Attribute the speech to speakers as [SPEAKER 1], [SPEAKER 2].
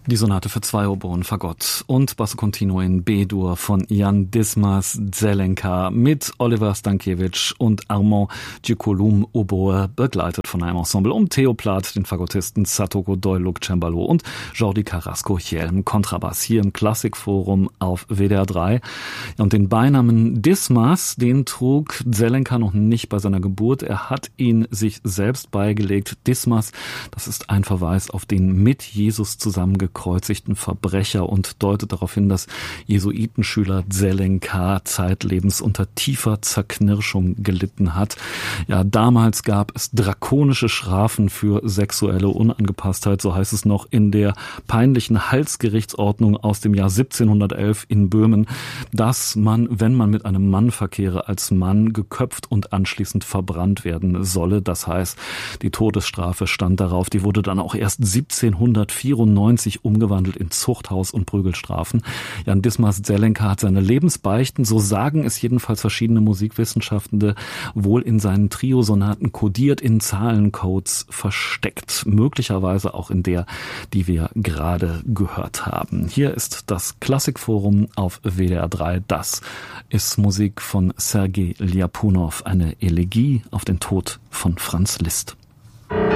[SPEAKER 1] Die Sonate für 2 Oboen, Fagott und Basso Continuo in B-Dur von Jan Dismas Zelenka mit Oliver Stankiewicz und Armand Djukolum Oboe, begleitet von einem Ensemble um Theo Plath, den Fagottisten Satoko Doyluk Cembalo und Jordi Carrasco Chelm Kontrabass hier im Klassikforum auf WDR 3. Und den Beinamen Dismas, den trug Zelenka noch nicht bei seiner Geburt. Er hat ihn sich selbst beigelegt. Dismas, das ist ein Verweis auf den mit Jesus zusammengekreuzigten Verbrecher und deutet darauf hin, dass Jesuitenschüler Zelenka zeitlebens unter tiefer Zerknirschung gelitten hat. Ja, damals gab es drakonische Strafen für sexuelle Unangepasstheit, so heißt es noch in der peinlichen Halsgerichtsordnung aus dem Jahr 1711 in Böhmen, dass man, wenn man mit einem Mann verkehre, als Mann geköpft und anschließend verbrannt werden solle. Das heißt, die Todesstrafe stand darauf. Die wurde dann auch erst 1794 umgewandelt in Zuchthaus- und Prügelstrafen. Jan Dismas Zelenka hat seine Lebensbeichten, so sagen es jedenfalls verschiedene Musikwissenschaftende, wohl in seinen Trio-Sonaten kodiert in Zahlencodes versteckt. Möglicherweise auch in der, die wir gerade gehört haben. Hier ist das Klassikforum auf WDR 3. Das ist Musik von Sergei Ljapunov, eine Elegie auf den Tod von Franz Liszt.